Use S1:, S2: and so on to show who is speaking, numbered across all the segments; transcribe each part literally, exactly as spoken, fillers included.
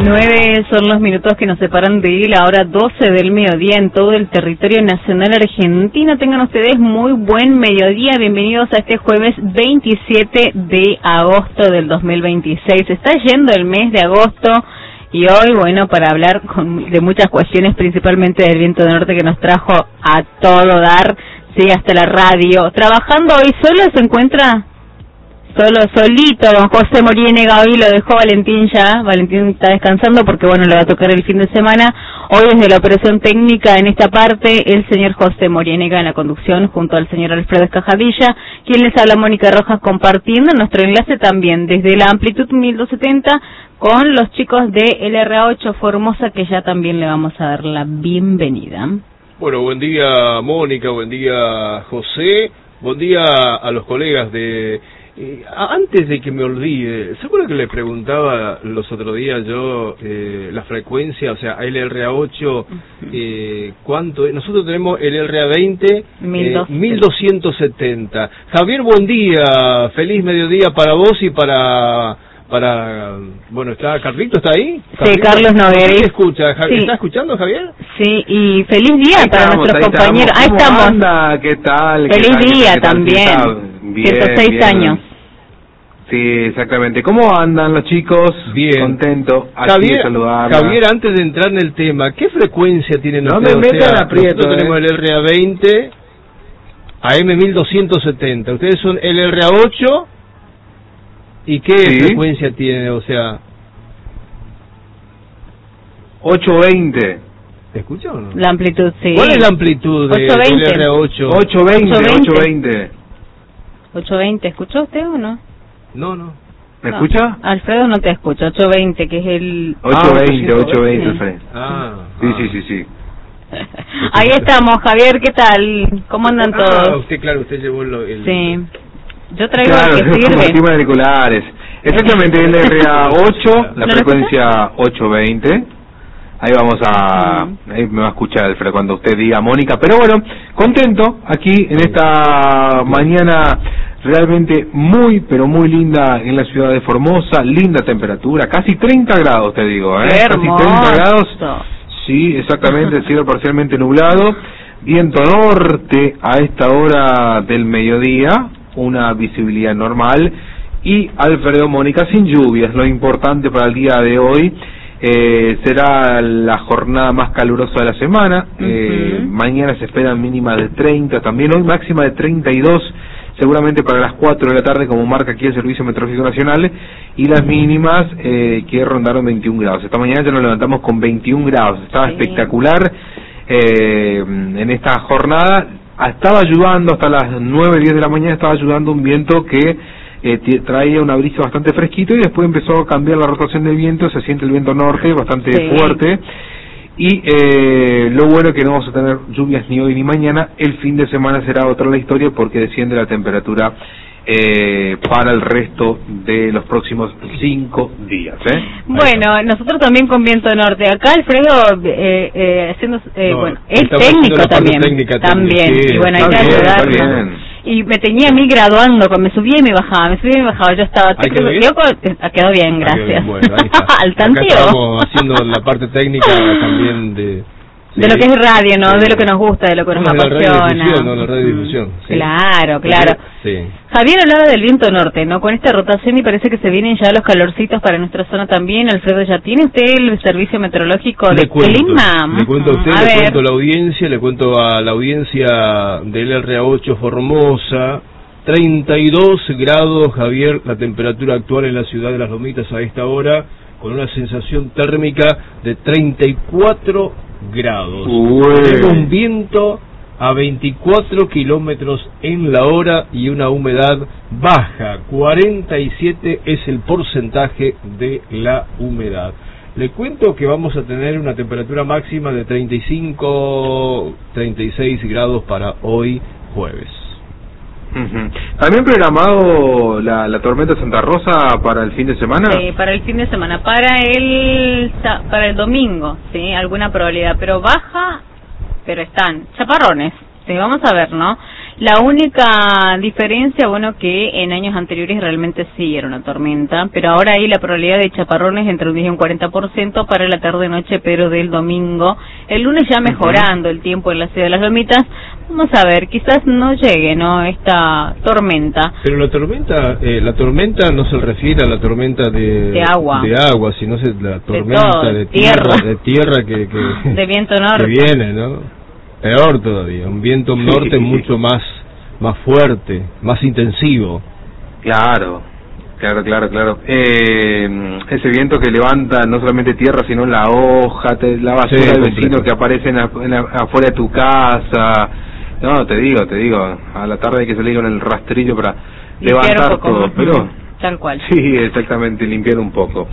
S1: Nueve son los minutos que nos separan de la hora doce del mediodía en todo el territorio nacional argentino. Tengan ustedes muy buen mediodía. Bienvenidos a este jueves veintisiete de agosto del dos mil veintiséis. Está yendo el mes de agosto y hoy, bueno, para hablar con, de muchas cuestiones, principalmente del viento del norte que nos trajo a todo dar, sí, hasta la radio. Trabajando hoy solo se encuentra... Solo, solito, don José Moriénega. Hoy lo dejó Valentín ya. Valentín está descansando porque, bueno, le va a tocar el fin de semana. Hoy desde la operación técnica en esta parte, el señor José Moriénega en la conducción, junto al señor Alfredo Escajadilla, quien les habla, Mónica Rojas, compartiendo nuestro enlace también desde la amplitud mil doscientos setenta con los chicos de L R A ocho Formosa, que ya también le vamos a dar la bienvenida.
S2: Bueno, buen día, Mónica, buen día, José, buen día a los colegas de... Eh, antes de que me olvide, ¿seguro que le preguntaba los otros días yo eh, la frecuencia, o sea, L R A ocho, eh, cuánto es? Nosotros tenemos el L R A veinte, eh, mil doscientos setenta. Javier, buen día, feliz mediodía para vos y para... para bueno, está Carlito, ¿está ahí?
S1: Sí, Carlos Nogueira.
S2: ¿Qué escucha?
S1: Sí.
S2: ¿Está escuchando, Javier?
S1: Sí, y feliz día
S3: ahí
S1: para
S3: estamos,
S1: nuestros
S3: ahí
S1: compañeros.
S3: Estamos.
S1: Ahí estamos.
S3: Anda? ¿Qué tal?
S1: Feliz
S3: ¿Qué tal?
S1: día
S3: ¿Qué tal?
S1: también.
S3: ¿Qué tal? Bien,
S1: ciento seis
S3: bien.
S1: años.
S3: Sí, exactamente. ¿Cómo andan los chicos?
S2: Bien.
S3: Contento.
S2: Javier,
S3: saludarla.
S2: Javier, antes de entrar en el tema, ¿qué frecuencia tienen
S3: no
S2: ustedes?
S3: No me metan
S2: o sea,
S3: aprieto.
S2: Nosotros
S3: eh.
S2: tenemos el L R A veinte, A M mil doscientos setenta. Ustedes son el L R A ocho. ¿Y qué
S3: sí.
S2: frecuencia tienen? O sea...
S3: ochocientos veinte.
S2: ¿Te escucha o no?
S1: La amplitud, sí.
S2: ¿Cuál es la amplitud de
S1: ochocientos veinte.
S2: L R A ocho?
S3: ochocientos veinte, ochocientos veinte.
S1: ochocientos veinte, ¿escuchó usted o no?
S2: No, no.
S3: ¿Me
S1: no.
S3: escucha?
S1: Alfredo no te escucha, ochocientos veinte, que es el...
S3: ochocientos veinte, ochocientos veinte,
S1: sí.
S3: Alfredo.
S2: Ah,
S3: Sí,
S2: ah.
S3: sí, sí, sí.
S1: Ahí estamos, Javier, ¿qué tal? ¿Cómo andan
S2: Ah,
S1: todos?
S2: usted, claro, usted llevó lo, el...
S1: Sí. Yo traigo
S3: Claro,
S1: el que sirve.
S3: compartimos auriculares. Exactamente, L R A ocho, la
S1: ¿No
S3: frecuencia ochocientos veinte. Ahí vamos a... Ahí me va a escuchar Alfredo cuando usted diga Mónica. Pero bueno, contento aquí en esta mañana realmente muy, pero muy linda en la ciudad de Formosa. Linda temperatura, casi treinta grados te digo, ¿eh?
S1: Qué
S3: Casi
S1: hermoso.
S3: treinta grados. Sí, exactamente, el cielo parcialmente nublado. Viento norte a esta hora del mediodía, una visibilidad normal. Y Alfredo, Mónica, sin lluvias. Lo importante para el día de hoy eh, será la jornada más calurosa de la semana. Uh-huh. eh, mañana se esperan mínimas de treinta, también hoy máxima de treinta y dos, seguramente para las cuatro de la tarde, como marca aquí el Servicio Meteorológico Nacional, y las mínimas eh, que rondaron veintiún grados. Esta mañana ya nos levantamos con veintiún grados, estaba sí. espectacular eh, en esta jornada. Estaba ayudando hasta las nueve, diez de la mañana, estaba ayudando un viento que eh, traía una brisa bastante fresquito, y después empezó a cambiar la rotación del viento, se siente el viento norte bastante sí. fuerte, y eh, lo bueno es que no vamos a tener lluvias ni hoy ni mañana. El fin de semana será otra la historia porque desciende la temperatura eh, para el resto de los próximos cinco días. ¿eh?
S1: Bueno, nosotros también con viento norte. Acá Alfredo eh, eh, haciendo, eh,
S2: no,
S1: bueno, es técnico también,
S2: técnica
S1: también,
S2: también. Sí,
S1: y bueno, hay que ayudarlo. Y me tenía a mí graduando, me subía y me bajaba, me subía y me bajaba, yo estaba...
S2: ¿Ahí quedó bien?
S1: Ha quedado bien, gracias.
S2: Bien, bueno, ahí está.
S1: Al tanteo.
S2: Acá estamos haciendo la parte técnica también de...
S1: De lo que es radio, ¿no? De lo que nos gusta, de lo que nos
S2: no,
S1: apasiona.
S2: La radiodifusión, no, la radiodifusión. Sí.
S1: Claro, claro.
S2: Sí.
S1: Javier hablaba del viento norte, ¿no? Con esta rotación y parece que se vienen ya los calorcitos para nuestra zona también. Alfredo, ¿ya tiene usted el servicio meteorológico de clima?
S2: Le cuento a usted,
S1: a
S2: le
S1: ver.
S2: cuento a la audiencia, le cuento a la audiencia del L R A ocho Formosa. treinta y dos grados, Javier, la temperatura actual en la ciudad de Las Lomitas a esta hora, con una sensación térmica de treinta y cuatro grados. Tenemos un viento a veinticuatro kilómetros en la hora y una humedad baja, cuarenta y siete es el porcentaje de la humedad. Le cuento que vamos a tener una temperatura máxima de treinta y cinco, treinta y seis grados para hoy jueves.
S3: Uh-huh. ¿También programado la, la tormenta Santa Rosa para el fin de semana?
S1: Sí, para el fin de semana, para el para el domingo, sí, alguna probabilidad, pero baja, pero están chaparrones, sí, vamos a ver, ¿no? La única diferencia, bueno, que en años anteriores realmente sí era una tormenta, pero ahora hay la probabilidad de chaparrones entre un diez y un cuarenta por ciento para la tarde-noche, pero del domingo. El lunes ya mejorando el tiempo en la ciudad de las Lomitas. Vamos a ver, quizás no llegue, ¿no?, esta tormenta.
S2: Pero la tormenta, eh, la tormenta no se refiere a la tormenta de,
S1: de agua,
S2: de agua, sino se, la tormenta de, de tierra, de tierra que, que
S1: de viento norte
S2: que viene, ¿no? Peor todavía, un viento norte mucho más más fuerte, más intensivo.
S3: Claro, claro, claro, claro. Eh, ese viento que levanta no solamente tierra, sino la hoja, te, la basura sí, del vecino que aparece en la, en la, afuera de tu casa. No, te digo, te digo, a la tarde hay que salir con el rastrillo para limpiar levantar todo, pero
S1: tal cual.
S3: Sí, exactamente, limpiar un poco.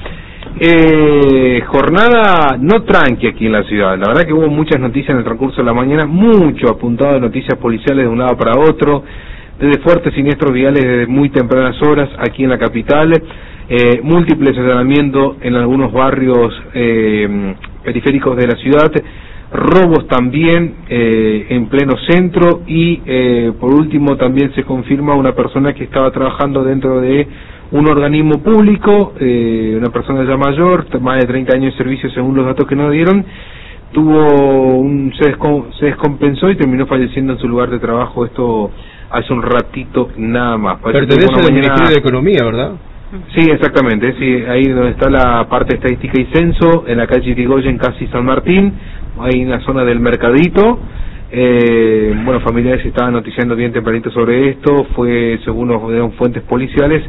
S3: Eh, jornada no tranqui aquí en la ciudad. La verdad que hubo muchas noticias en el transcurso de la mañana, mucho apuntado de noticias policiales de un lado para otro, desde fuertes siniestros viales desde muy tempranas horas aquí en la capital, eh, múltiples allanamientos en algunos barrios eh, periféricos de la ciudad, robos también eh, en pleno centro y eh, por último también se confirma una persona que estaba trabajando dentro de un organismo público, eh, una persona ya mayor, más de treinta años de servicio según los datos que nos dieron, tuvo un se, descom, se descompensó y terminó falleciendo en su lugar de trabajo, esto hace un ratito nada más.
S2: Pertenece al mañana... Ministerio de Economía, ¿verdad?
S3: Sí, exactamente, sí, ahí donde está la parte estadística y censo, en la calle Irigoyen, casi San Martín, ahí en la zona del Mercadito. Eh, bueno, familiares estaban noticiando bien tempranito sobre esto, fue, según nos dieron fuentes policiales,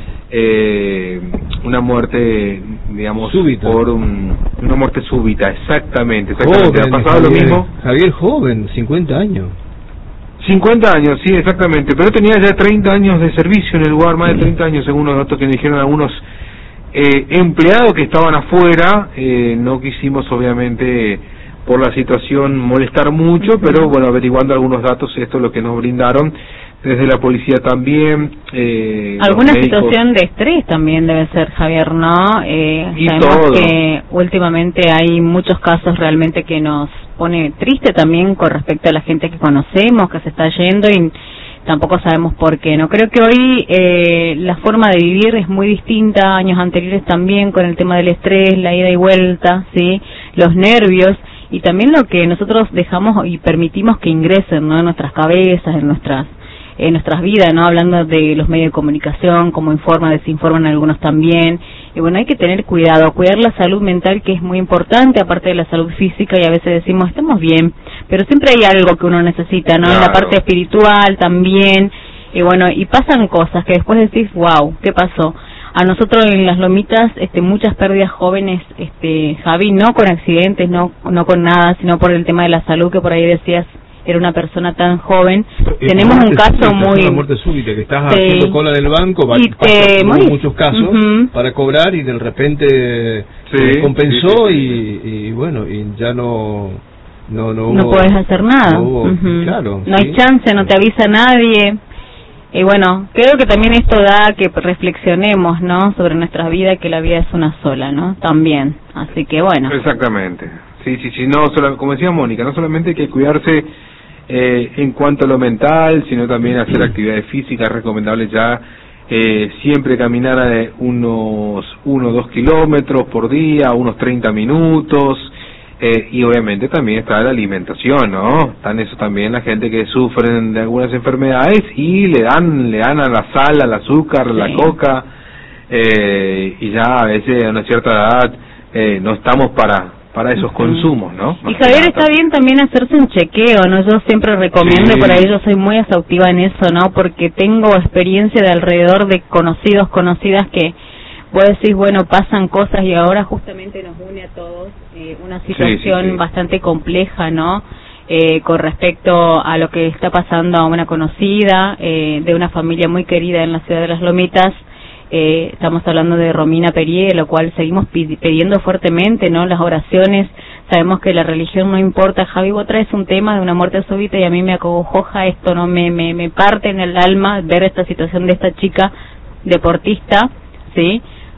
S3: eh, una muerte, digamos, súbita. por un, una muerte súbita, exactamente, exactamente.
S2: Joven,
S3: ha pasado
S2: Javier,
S3: lo mismo.
S2: Javier joven, cincuenta años.
S3: cincuenta años, sí, exactamente, pero tenía ya treinta años de servicio en el lugar, más de treinta años según los datos que me dijeron algunos eh, empleados que estaban afuera. Eh, no quisimos obviamente por la situación molestar mucho, pero bueno, averiguando algunos datos, esto es lo que nos brindaron desde la policía también. Eh,
S1: Alguna situación de estrés también debe ser, Javier, ¿no? Eh,
S3: y
S1: sabemos
S3: todo.
S1: que últimamente hay muchos casos realmente que nos pone triste también con respecto a la gente que conocemos, que se está yendo y tampoco sabemos por qué, ¿no? Creo que hoy eh, la forma de vivir es muy distinta, años anteriores también, con el tema del estrés, la ida y vuelta, ¿sí? Los nervios y también lo que nosotros dejamos y permitimos que ingresen, ¿no?, en nuestras cabezas, en nuestras en nuestras vidas, ¿no? Hablando de los medios de comunicación, cómo informan, desinforman algunos también. Y bueno, hay que tener cuidado, cuidar la salud mental, que es muy importante, aparte de la salud física, y a veces decimos, estamos bien, pero siempre hay algo que uno necesita, ¿no? Claro. En la parte espiritual también, y bueno, y pasan cosas que después decís, wow, ¿qué pasó? A nosotros en las Lomitas, este, muchas pérdidas jóvenes, este, Javi, no con accidentes, no, no con nada, sino por el tema de la salud, que por ahí decías, era una persona tan joven.
S2: Es
S1: Tenemos un caso
S2: súbita,
S1: muy...
S2: una muerte súbita, que estás
S1: sí.
S2: haciendo cola del banco, va,
S1: y te
S2: pasa, muchos casos, uh-huh. para cobrar y de repente
S3: sí,
S2: se compensó
S3: sí, sí,
S2: sí. Y, y bueno, y ya no... No, no, hubo,
S1: no puedes hacer nada.
S2: No, hubo,
S1: uh-huh.
S2: claro,
S1: no
S2: sí.
S1: hay chance, no te avisa nadie. Y bueno, creo que también esto da que reflexionemos, ¿no?, sobre nuestra vida, que la vida es una sola, ¿no?, también. Así que bueno.
S3: Exactamente. Sí, sí, sí, no, solo, como decía Mónica, no solamente hay que cuidarse eh, en cuanto a lo mental, sino también hacer actividades físicas. Recomendables ya eh, siempre caminar a unos uno o dos kilómetros por día, unos treinta minutos. Eh, y obviamente también está la alimentación, ¿no? Están eso también la gente que sufren de algunas enfermedades y le dan le dan a la sal, al azúcar, sí. la coca, eh, y ya a veces a una cierta edad eh, no estamos para para esos uh-huh. consumos, ¿no?
S1: Más y Javier, está bien también hacerse un chequeo, ¿no? Yo siempre recomiendo, sí. y por ahí yo soy muy exhaustiva en eso, ¿no? Porque tengo experiencia de alrededor de conocidos, conocidas que vos decís, bueno, pasan cosas y ahora justamente nos une a todos eh, una situación sí, sí, sí. bastante compleja, ¿no? Eh, con respecto a lo que está pasando a una conocida eh, de una familia muy querida en la ciudad de Las Lomitas. Eh, estamos hablando de Romina Perie, lo cual seguimos pidiendo fuertemente, ¿no?, las oraciones. Sabemos que la religión no importa. Javi, vos traes un tema de una muerte súbita y a mí me acogoja esto, ¿no? Me, me, me parte en el alma ver esta situación de esta chica deportista, ¿sí?,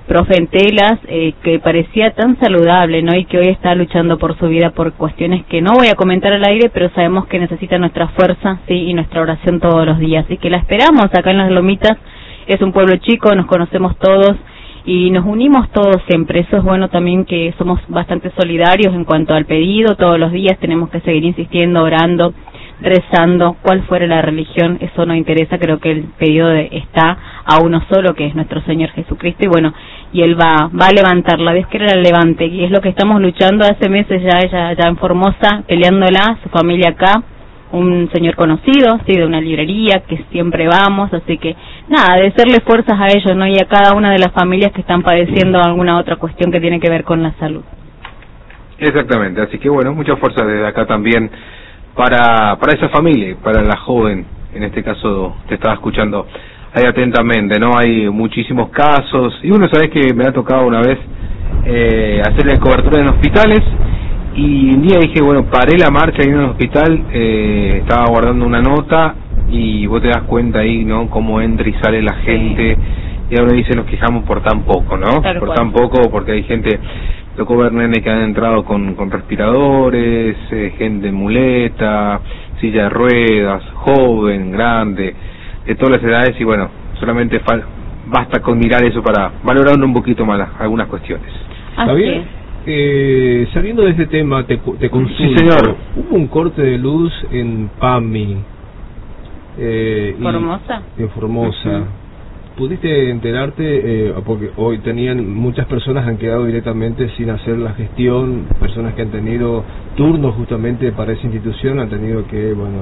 S1: profe Entelas, eh, que parecía tan saludable, ¿no? Y que hoy está luchando por su vida por cuestiones que no voy a comentar al aire, pero sabemos que necesita nuestra fuerza, sí, y nuestra oración todos los días. Así que la esperamos acá en Las Lomitas. Es un pueblo chico, nos conocemos todos y nos unimos todos siempre. Eso es bueno también, que somos bastante solidarios en cuanto al pedido. Todos los días tenemos que seguir insistiendo, orando, rezando, cuál fuera la religión, eso no interesa. Creo que el pedido de, está a uno solo, que es nuestro Señor Jesucristo, y bueno, y Él va va a levantarla. Dios quiere la levante, y es lo que estamos luchando hace meses ya, ella ya en Formosa, peleándola, su familia acá, un señor conocido, sí, de una librería, que siempre vamos, así que nada, de hacerle fuerzas a ellos, ¿no? Y a cada una de las familias que están padeciendo alguna otra cuestión que tiene que ver con la salud.
S3: Exactamente, así que bueno, mucha fuerza desde acá también para para esa familia, para la joven, en este caso te estaba escuchando ahí atentamente, ¿no? Hay muchísimos casos, y uno, sabes que me ha tocado una vez eh, hacerle cobertura en hospitales, y un día dije, bueno, paré la marcha ahí en el hospital, eh, estaba guardando una nota, y vos te das cuenta ahí, ¿no? Cómo entra y sale la gente, y ahora dice, nos quejamos por tan poco, ¿no?
S1: Tal
S3: por
S1: cual.
S3: tan poco, porque hay gente, tocó ver nenes que han entrado con, con respiradores, eh, gente en muleta, silla de ruedas, joven, grande, de todas las edades, y bueno, solamente fal basta con mirar eso para valorar un poquito más las, algunas cuestiones.
S2: ¿Está bien? Eh, saliendo de este tema, te, te consulto.
S3: Sí, señor.
S2: Hubo un corte de luz en PAMI. Eh,
S1: ¿Formosa?
S2: Y, en Formosa.
S1: Uh-huh.
S2: ¿Pudiste enterarte? Eh, porque hoy tenían, muchas personas han quedado directamente sin hacer la gestión, personas que han tenido turnos justamente para esa institución, han tenido que, bueno,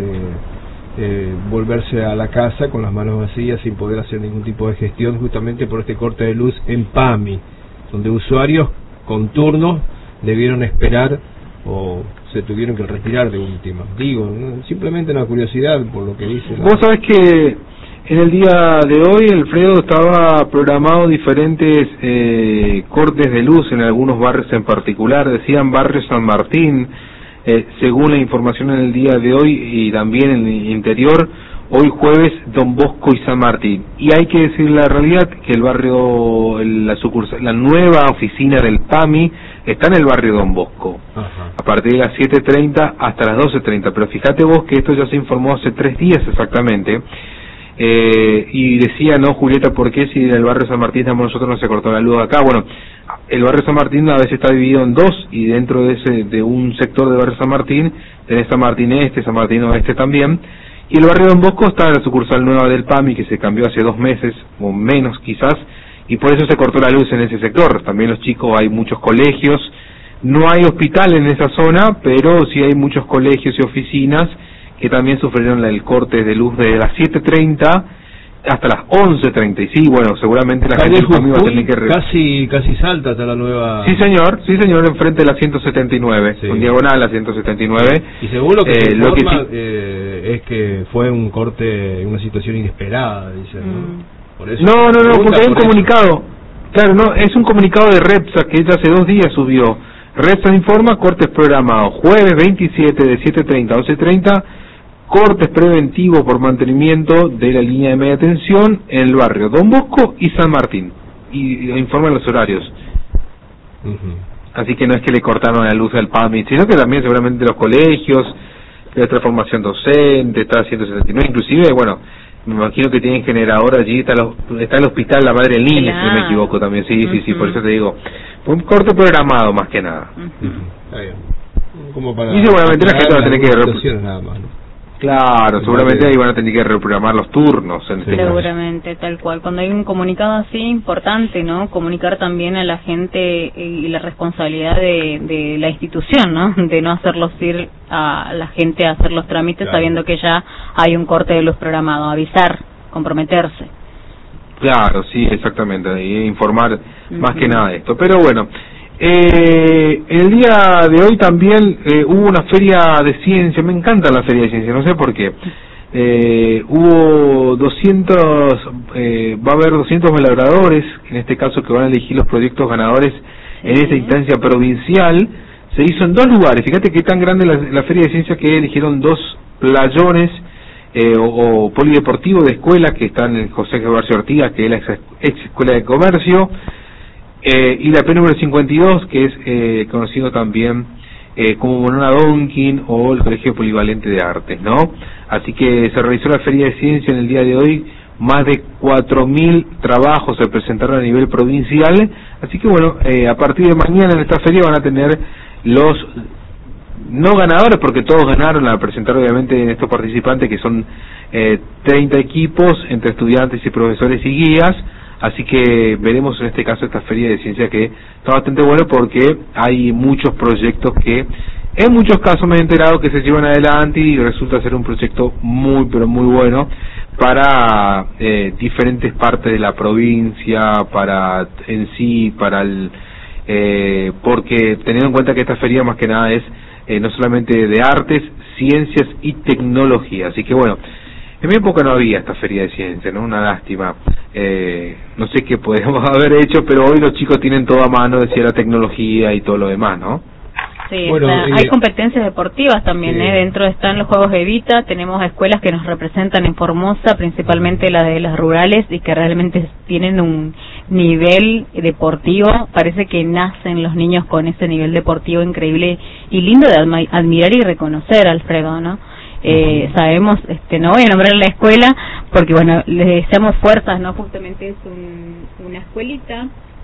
S2: eh, eh, volverse a la casa con las manos vacías sin poder hacer ningún tipo de gestión, justamente por este corte de luz en PAMI, donde usuarios con turnos debieron esperar o se tuvieron que retirar de última. Digo, ¿no? Simplemente una curiosidad por lo que dice la...
S3: Vos sabés que en el día de hoy, Alfredo, estaba programado diferentes eh, cortes de luz en algunos barrios en particular, decían barrio San Martín, eh, según la información en el día de hoy, y también en el interior, hoy jueves Don Bosco y San Martín. Y hay que decir la realidad, que el barrio, la sucursal, la nueva oficina del PAMI está en el barrio Don Bosco. Ajá. A partir de las siete treinta hasta las doce treinta, pero fíjate vos que esto ya se informó hace tres días exactamente. Eh, y decía, no, Julieta, ¿por qué si en el barrio San Martín estamos nosotros no se cortó la luz acá? Bueno, el barrio San Martín a veces está dividido en dos, y dentro de ese de un sector del barrio San Martín tenés San Martín Este, San Martín Oeste también, y el barrio Don Bosco está en la sucursal nueva del PAMI, que se cambió hace dos meses, o menos quizás, y por eso se cortó la luz en ese sector. También los chicos, hay muchos colegios, no hay hospital en esa zona, pero sí hay muchos colegios y oficinas que también sufrieron el corte de luz desde las siete treinta hasta las once treinta, y sí, bueno, seguramente la gente
S2: va a tener que... Re... Casi, casi salta hasta la nueva...
S3: Sí, señor, sí, señor, enfrente de la ciento setenta y nueve, sí. Con diagonal a la ciento setenta y nueve.
S2: Y según lo que
S3: eh,
S2: se
S3: lo
S2: informa,
S3: que sí...
S2: eh, es que fue un corte, una situación inesperada, dicen, ¿no?
S3: Mm.
S2: Por eso,
S3: no, no, no, porque hay un
S2: por
S3: comunicado,
S2: eso.
S3: Claro, no, es un comunicado de REPSA que ella hace dos días subió. REPSA informa cortes programados, jueves veintisiete de siete treinta a once treinta, cortes preventivos por mantenimiento de la línea de media tensión en el barrio Don Bosco y San Martín, y, y informan los horarios. Uh-huh. Así que no es que le cortaron la luz al PAMI, sino que también seguramente los colegios, la transformación docente, está ciento setenta y nueve, inclusive, bueno, me imagino que tienen generador allí, está, los, está el hospital La Madre del Niño, claro. Si no me equivoco también, sí, uh-huh. sí, sí, por eso te digo, fue un corte programado más que nada. Uh-huh.
S2: Está bien. Como para
S3: y seguramente la gente va a tener que...
S2: Nada más, ¿no?
S3: Claro, seguramente ahí van a tener que reprogramar los turnos. En
S1: sí, seguramente, tal cual. Cuando hay un comunicado así importante, ¿no? Comunicar también a la gente y la responsabilidad de, de la institución, ¿no? De no hacerlos ir a la gente a hacer los trámites, claro, sabiendo que ya hay un corte de luz programado. Avisar, comprometerse.
S3: Claro, sí, exactamente. Y informar uh-huh. más que nada de esto. Pero bueno... Eh, el día de hoy también eh, hubo una feria de ciencia, me encanta la feria de ciencia, no sé por qué. Eh, hubo doscientos, eh, va a haber doscientos valoradores, en este caso que van a elegir los proyectos ganadores en esta instancia provincial. Se hizo en dos lugares, fíjate que tan grande la, la feria de ciencia que eligieron dos playones eh, o, o polideportivo de escuelas que están en José Gervasio Ortigas, que es la ex, ex escuela de comercio, eh, y la P número cincuenta y dos, que es eh, conocido también eh, como Monona Donkin, o el Colegio Polivalente de Artes, ¿no? Así que se realizó la Feria de Ciencia en el día de hoy. Más de cuatro mil trabajos se presentaron a nivel provincial, así que bueno, eh, a partir de mañana en esta feria van a tener los no ganadores, porque todos ganaron, a presentar obviamente estos participantes, que son eh, treinta equipos entre estudiantes y profesores y guías, así que veremos en este caso esta feria de ciencia, que está bastante bueno porque hay muchos proyectos que en muchos casos me he enterado que se llevan adelante y resulta ser un proyecto muy pero muy bueno para eh, diferentes partes de la provincia, para en sí, para el eh, porque teniendo en cuenta que esta feria más que nada es eh, no solamente de artes, ciencias y tecnología, así que bueno, en mi época no había esta feria de ciencia, ¿no? Una lástima, eh, no sé qué podemos haber hecho, pero hoy los chicos tienen todo a mano, decía la tecnología y todo lo demás, ¿no?
S1: Sí,
S2: bueno,
S1: está,
S2: eh,
S1: hay competencias deportivas también,
S2: sí.
S1: ¿eh? Dentro están los Juegos Evita, tenemos escuelas que nos representan en Formosa, principalmente las de las rurales, y que realmente tienen un nivel deportivo, parece que nacen los niños con ese nivel deportivo increíble y lindo de admi- admirar y reconocer, Alfredo, ¿no? Eh, uh-huh. Sabemos, este, no voy a nombrar la escuela, porque bueno, les deseamos fuerzas, ¿no? Justamente es un, una escuelita,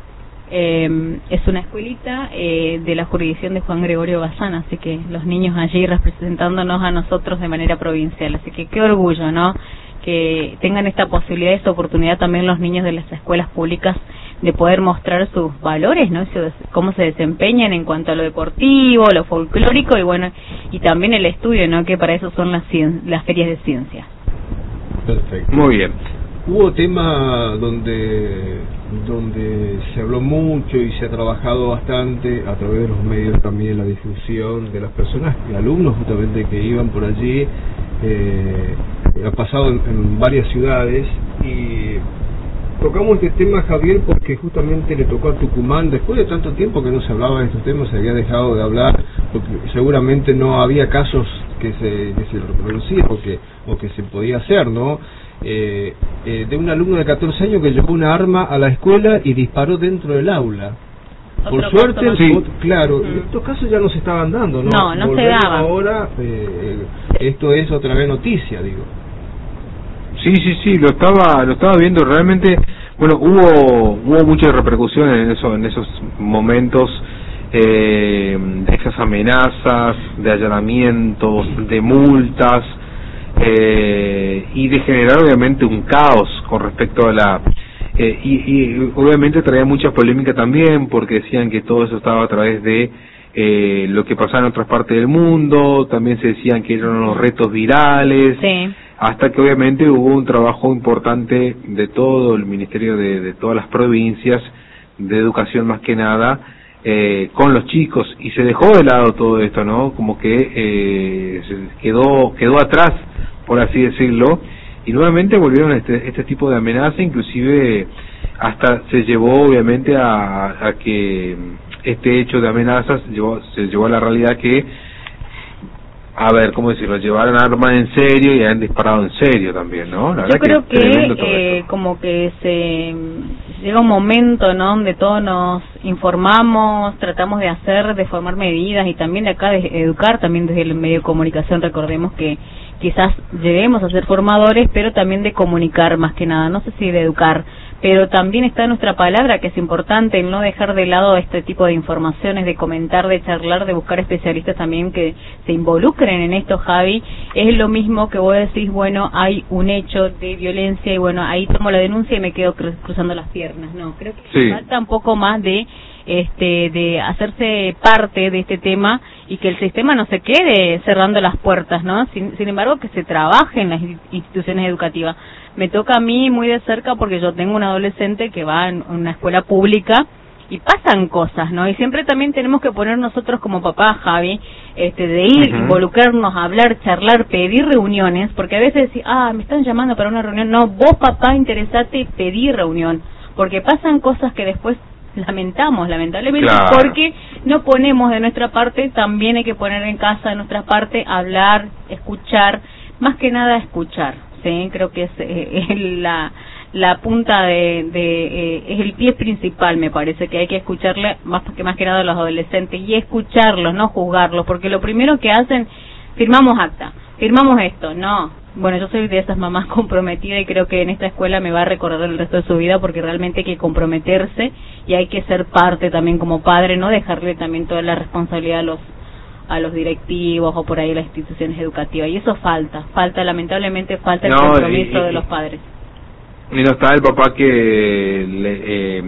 S1: Eh, es una escuelita eh, de la jurisdicción de Juan Gregorio Bazán, así que los niños allí representándonos a nosotros de manera provincial, así que qué orgullo, ¿no? Que tengan esta posibilidad, esta oportunidad también los niños de las escuelas públicas de poder mostrar sus valores, ¿no? Cómo se desempeñan en cuanto a lo deportivo, lo folclórico y bueno, y también el estudio, ¿no? Que para eso son las, las ferias de ciencia.
S2: Perfecto.
S3: Muy bien.
S2: Hubo tema donde donde se habló mucho y se ha trabajado bastante a través de los medios también, la difusión de las personas y alumnos justamente que iban por allí, eh, ha pasado en, en varias ciudades, y tocamos este tema, Javier, porque justamente le tocó a Tucumán, después de tanto tiempo que no se hablaba de estos temas, se había dejado de hablar, porque seguramente no había casos que se, que se reproducían o que, o que se podía hacer, ¿no? Eh, eh, de un alumno de catorce años que llevó una arma a la escuela y disparó dentro del aula. Por
S1: Otro
S2: suerte,
S3: sí.
S2: otro, claro,
S1: Mm.
S2: estos casos ya no se estaban dando, ¿no?
S1: No, no se
S2: Volvemos
S1: daban.
S2: ahora, eh, esto es otra vez noticia, digo.
S3: Sí, sí, sí, lo estaba lo estaba viendo realmente. Bueno, hubo hubo muchas repercusiones en eso en esos momentos, eh, de esas amenazas, de allanamientos, de multas, eh, y de generar obviamente un caos con respecto a la eh, y, y obviamente traía mucha polémica también, porque decían que todo eso estaba a través de eh, lo que pasaba en otras partes del mundo, también se decían que eran unos retos virales.
S1: Sí.
S3: Hasta que obviamente hubo un trabajo importante de todo el Ministerio de, de todas las provincias, de educación más que nada, eh, con los chicos, y se dejó de lado todo esto, ¿no? Como que eh, se quedó quedó atrás, por así decirlo, y nuevamente volvieron este, este tipo de amenaza, inclusive hasta se llevó obviamente a, a que este hecho de amenazas llevó, se llevó a la realidad que, a ver, ¿cómo decirlo? Llevaron armas en serio y han disparado en serio también, ¿no? La
S1: Yo creo
S3: que,
S1: que eh, como que se llega un momento, ¿no? Donde todos nos informamos, tratamos de hacer, de formar medidas y también de acá de educar, también desde el medio de comunicación. Recordemos que quizás lleguemos a ser formadores, pero también de comunicar más que nada, no sé si de educar, pero también está nuestra palabra, que es importante, el no dejar de lado este tipo de informaciones, de comentar, de charlar, de buscar especialistas también que se involucren en esto, Javi. Es lo mismo que vos decís, bueno, hay un hecho de violencia y bueno, ahí tomo la denuncia y me quedo cru- cruzando las piernas. No, creo que
S3: sí.
S1: falta un poco más de este de hacerse parte de este tema y que el sistema no se quede cerrando las puertas, ¿no? Sin, sin embargo, que se trabaje en las instituciones educativas. Me toca a mí muy de cerca porque yo tengo un adolescente que va en una escuela pública y pasan cosas, ¿no? Y siempre también tenemos que poner nosotros como papá, Javi, este, de ir, uh-huh. involucrarnos, hablar, charlar, pedir reuniones, porque a veces decís, ah, me están llamando para una reunión. No, vos, papá, interesate y pedí reunión, porque pasan cosas que después lamentamos, lamentablemente, claro. Porque no ponemos de nuestra parte, también hay que poner en casa de nuestra parte, hablar, escuchar, más que nada escuchar, ¿sí? Creo que es, eh, es la la punta de, de eh, es el pie principal, me parece, que hay que escucharle más que más que nada a los adolescentes, y escucharlos, no juzgarlos, porque lo primero que hacen, firmamos acta, firmamos esto, no. Bueno, yo soy de esas mamás comprometidas, y creo que en esta escuela me va a recordar el resto de su vida, porque realmente hay que comprometerse y hay que ser parte también como padre, no dejarle también toda la responsabilidad a los a los directivos o por ahí a las instituciones educativas, y eso falta, falta lamentablemente falta el
S3: no,
S1: compromiso
S3: y, y,
S1: de los padres.
S3: Y no está el papá que le, eh,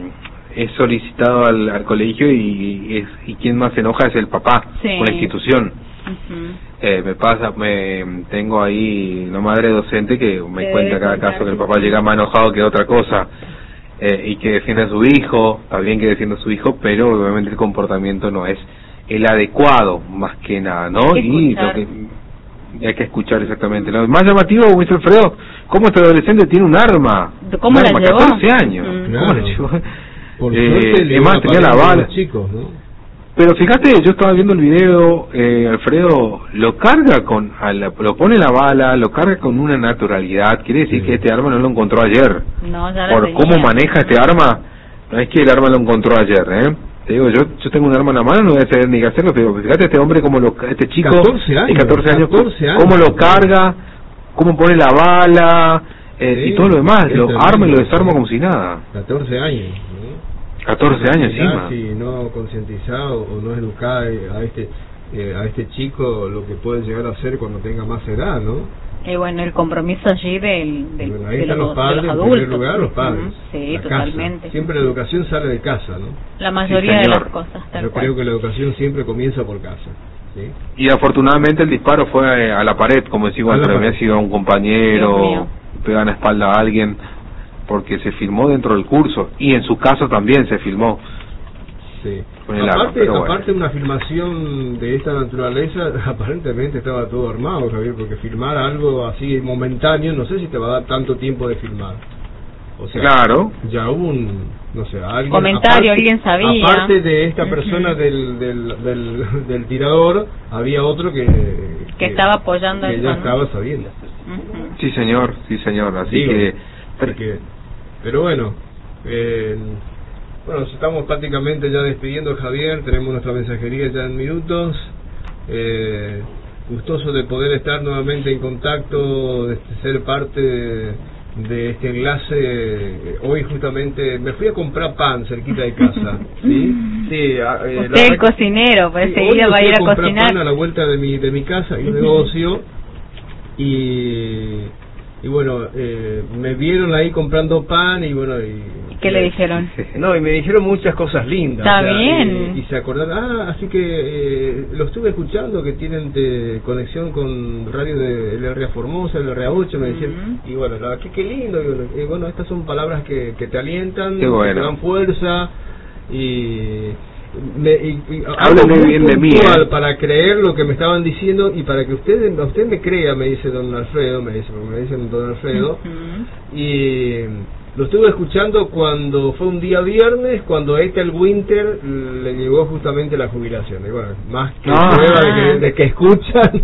S3: es solicitado al, al colegio y, es, y quien más se enoja es el papá,
S1: sí,
S3: con la institución.
S1: Uh-huh.
S3: Eh, me pasa, me tengo ahí una madre docente que me cuenta cada caso que el papá llega más enojado que otra cosa, eh, y que defiende a su hijo, está bien que defienda a su hijo, pero obviamente el comportamiento no es el adecuado, más que nada, ¿no? Y lo que hay que escuchar exactamente. Lo más llamativo, mister Alfredo, cómo este adolescente tiene un arma.
S1: ¿Cómo
S3: un
S1: la
S3: arma,
S1: llevó?
S3: catorce años.
S2: Mm.
S3: ¿Cómo
S2: Claro.
S3: la llevó?
S2: Por
S3: Eh,
S2: suerte le
S3: además
S2: iba
S3: tenía la
S2: apareciendo
S3: bala.
S2: a los chicos, ¿no?
S3: Pero fíjate, yo estaba viendo el video, eh, Alfredo, lo carga con, a la, lo pone la bala, lo carga con una naturalidad, quiere decir
S2: Sí.
S3: que este arma no lo encontró ayer.
S1: No, ya la
S3: Por
S1: tenía.
S3: cómo maneja este arma, no es que el arma lo encontró ayer, ¿eh? Te digo, yo yo tengo un arma en la mano, no voy a saber ni qué hacerlo, pero fíjate este hombre como lo, este chico
S2: catorce años,
S3: de catorce años,
S2: catorce años,
S3: cómo lo carga, cómo pone la bala, eh,
S2: Sí,
S3: y todo lo demás,
S2: es
S3: lo
S2: tremendo,
S3: arma y lo desarma
S2: sí.
S3: como si nada.
S2: catorce años, ¿no?
S3: catorce años
S2: Mirá,
S3: encima.
S2: si no concientizado o no educar a este eh, a este chico lo que puede llegar a ser cuando tenga más edad, ¿no?
S1: Y bueno, el compromiso allí del, del,
S2: Bueno, ahí
S1: de,
S2: están
S1: los,
S2: los padres,
S1: de los
S2: en
S1: adultos.
S2: primer lugar los padres.
S1: Ujú, sí,
S2: la
S1: totalmente.
S2: casa. Siempre la educación sale de casa, ¿no?
S1: La mayoría
S3: Sí,
S1: de
S3: señor.
S1: las cosas, tal
S2: Yo
S1: cual.
S2: creo que la educación siempre comienza por casa, ¿sí?
S3: Y afortunadamente el disparo fue a la pared, como decimos,
S2: A la
S3: pero
S2: pared.
S3: había sido a un
S1: Dios
S3: compañero,
S1: mío.
S3: pega en la espalda a alguien, porque se filmó dentro del curso, y en su caso también se filmó.
S2: Sí.
S3: Con el arma,
S2: Aparte,
S3: pero bueno.
S2: aparte una filmación de esta naturaleza, aparentemente estaba todo armado, Javier, porque filmar algo así momentáneo, no sé si te va a dar tanto tiempo de filmar. O sea,
S3: Claro.
S2: ya hubo un, no sé, alguien...
S1: Comentario, alguien sabía.
S2: Aparte de esta
S1: Ujú.
S2: persona del, del, del, del tirador, había otro que...
S1: Que estaba apoyando
S2: que
S1: eso,
S2: ya
S1: ¿no?
S2: estaba sabiendo.
S1: Ujú.
S3: Sí, señor, sí, señor, así
S2: Digo,
S3: que...
S2: así que- pero bueno, eh, bueno, nos estamos prácticamente ya despidiendo, Javier, tenemos nuestra mensajería ya en minutos. Eh, gustoso de poder estar nuevamente en contacto, de ser parte de, de este enlace. Hoy justamente me fui a comprar pan cerquita de casa, ¿sí? Sí, a- eh,
S1: Usted
S2: la-
S1: el cocinero, pues
S2: Sí,
S1: enseguida
S2: hoy
S1: va a
S2: fui
S1: ir a
S2: comprar
S1: cocinar.
S2: pan a la vuelta de mi de mi casa, hay un negocio, y y bueno, eh, me vieron ahí comprando pan y bueno, y
S1: ¿Qué le dijeron?
S2: no, y me dijeron muchas cosas lindas.
S1: Está
S2: o sea,
S1: bien.
S2: Y, y se acordaron, ah, así que eh, lo estuve escuchando, que tienen de conexión con radio de L R A Formosa, L R A ocho, me decían,
S1: Ujú.
S2: y bueno, la verdad que qué lindo, y bueno, y bueno, estas son palabras que, que te alientan,
S3: Qué bueno.
S2: que te dan fuerza, y... Me, y, y
S3: Háblale
S2: algo muy
S3: bien de mí,
S2: puntual
S3: ¿eh?
S2: para creer lo que me estaban diciendo y para que usted usted me crea, me dice don Alfredo, me dice, me dicen don Alfredo,
S1: Ujú.
S2: y lo estuve escuchando cuando fue un día viernes, cuando Ethel Winter le llegó justamente la jubilación. Y bueno, más que
S3: Ah.
S2: prueba de que, de que escuchan.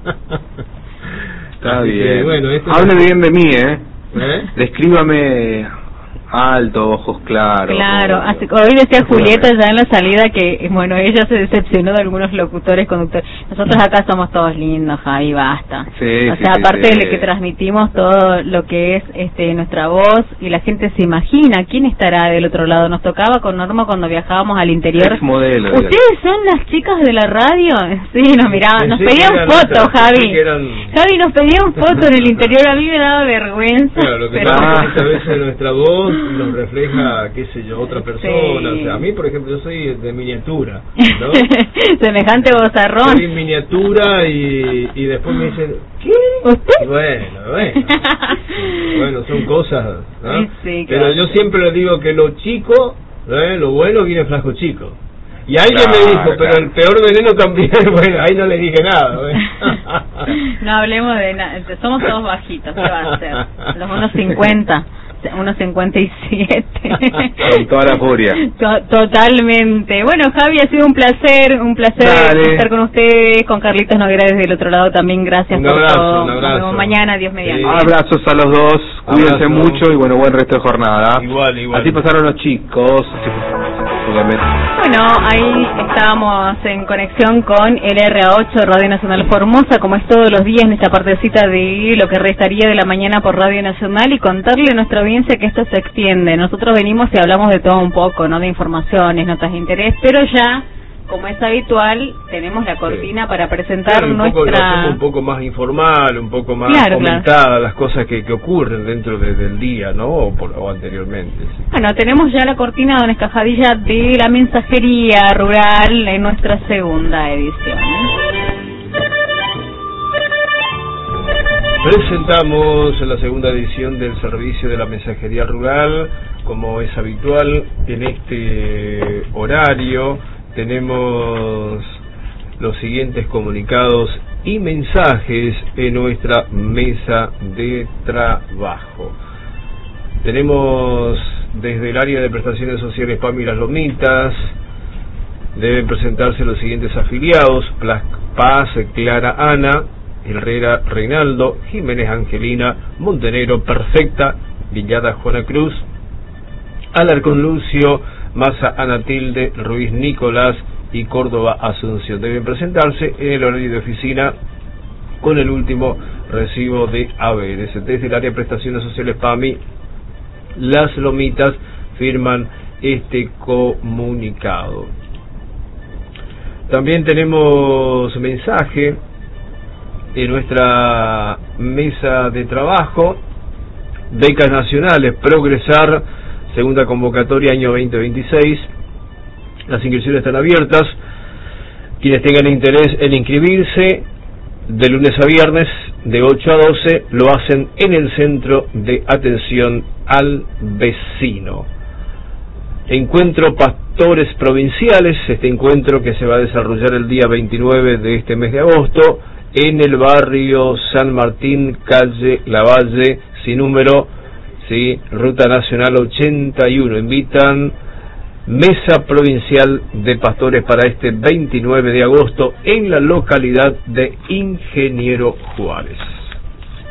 S3: Está
S2: Así que,
S3: bien.
S2: bueno, esto
S3: Hable
S2: es-
S3: bien de mí, ¿eh?
S2: ¿Eh?
S3: Descríbame alto, ojos claros.
S1: Claro,
S3: ¿no?
S1: así, hoy decía
S3: Seguramente.
S1: Julieta ya en la salida que, bueno, ella se decepcionó de algunos locutores, conductores. Nosotros acá somos todos lindos, Javi, basta.
S3: Sí,
S1: o
S3: sí,
S1: sea,
S3: sí,
S1: aparte
S3: sí.
S1: de que transmitimos todo lo que es este nuestra voz y la gente se imagina quién estará del otro lado. Nos tocaba con Norma cuando viajábamos al interior.
S3: Ex modelo,
S1: ¿Ustedes son las chicas de la radio? Sí, nos miraban, nos
S2: Pensé que
S1: pedían
S2: eran
S1: fotos,
S2: otras,
S1: Javi.
S2: pensé que eran-
S1: Javi, nos pedían fotos en el interior, a mí me daba vergüenza.
S2: Claro, lo que
S1: pero-
S2: pasa es que muchas veces nuestra voz nos refleja, qué sé yo, otra persona.
S1: Sí.
S2: O sea, a mí, por ejemplo, yo soy de miniatura, ¿no?
S1: Semejante bozarrón.
S2: Soy en miniatura y, y después me dicen, ¿qué?
S1: ¿Usted?
S2: Y bueno, bueno. Bueno, son cosas, ¿no?
S1: Sí, sí,
S2: Pero
S1: claro.
S2: yo siempre le digo que lo chico, ¿eh? Lo bueno viene flaco chico. Y alguien
S3: Claro,
S2: me dijo, pero
S3: claro.
S2: el peor veneno también, bueno, ahí no le dije nada. ¿eh?
S1: No hablemos de nada, somos todos bajitos, ¿qué va a hacer? Los unos cincuenta. uno cincuenta y siete.
S3: Con toda la furia.
S1: To totalmente. Bueno, Javi, ha sido un placer, un placer Dale. estar con ustedes, con Carlitos Noguera desde el otro lado también. Gracias
S2: un
S1: por
S2: abrazo,
S1: todo.
S2: Un abrazo.
S1: Nos vemos mañana, Dios mediante.
S3: Sí. Abrazos a los dos, cuídense abrazo. mucho y bueno, buen resto de jornada.
S2: Igual, igual.
S3: Así pasaron los chicos. Así pasaron,
S1: bueno, ahí estábamos en conexión con el R A ocho, Radio Nacional Formosa, como es todos los días en esta partecita de lo que restaría de la mañana por Radio Nacional, y contarle a nuestra audiencia que esto se extiende. Nosotros venimos y hablamos de todo un poco, ¿no? De informaciones, notas de interés, pero ya, como es habitual, tenemos la cortina sí. para presentar
S2: claro, un
S1: nuestra...
S2: Poco, un poco más informal, un poco más
S1: claro,
S2: comentada,
S1: claro.
S2: las cosas que, que ocurren dentro de, del día, ¿no? O, por, o anteriormente. Sí.
S1: Bueno, tenemos ya la cortina, don Escajadilla, de la mensajería rural en nuestra segunda edición.
S2: Presentamos la segunda edición del servicio de la mensajería rural, como es habitual en este horario. Tenemos los siguientes comunicados y mensajes en nuestra mesa de trabajo. Tenemos desde el área de prestaciones sociales PAMI Las Lomitas, deben presentarse los siguientes afiliados: Paz Clara Ana, Herrera Reinaldo, Jiménez Angelina, Montenegro Perfecta, Villada Juana Cruz, Alarcón Lucio, Maza Ana Tilde, Ruiz Nicolás y Córdoba Asunción. Deben presentarse en el horario de oficina con el último recibo de haberes. Desde el área de prestaciones sociales PAMI Las Lomitas firman este comunicado. También tenemos mensaje en nuestra mesa de trabajo: becas nacionales Progresar, segunda convocatoria año veinte veintiséis. Las inscripciones están abiertas. Quienes tengan interés en inscribirse, de lunes a viernes de ocho a doce, lo hacen en el Centro de Atención al Vecino. Encuentro Pastores Provinciales, este encuentro que se va a desarrollar el día veintinueve de este mes de agosto en el barrio San Martín, calle Lavalle, sin número, sí, Ruta Nacional ochenta y uno. Invitan Mesa Provincial de Pastores para este veintinueve de agosto en la localidad de Ingeniero Juárez.